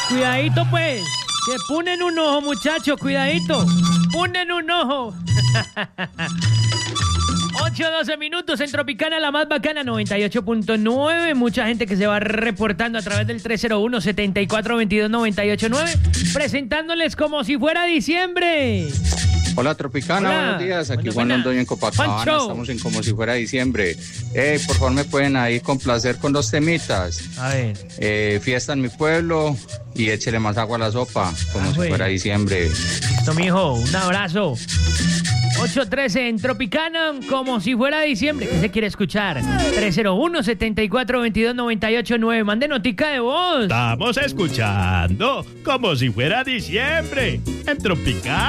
Cuidadito, pues. Que ponen un ojo, muchachos. Cuidadito. Ponen un ojo. 8:12 minutos en Tropicana, la más bacana, 98.9. Mucha gente que se va reportando a través del 301-7422-989, presentándoles como si fuera diciembre. Hola Tropicana, Hola. buenos días. Aquí Buenos Juan días. Londoño en Copacabana. Juancho. Estamos en como si fuera diciembre. Por favor, me pueden ahí complacer con dos temitas. A ver. Fiesta en mi pueblo y échele más agua a la sopa, como si güey. fuera diciembre. Listo, mijo. Un abrazo. 8:13 en Tropicana, como si fuera diciembre. ¿Qué se quiere escuchar? 301-7422-989. Mande notica de voz. Estamos escuchando como si fuera diciembre en Tropical.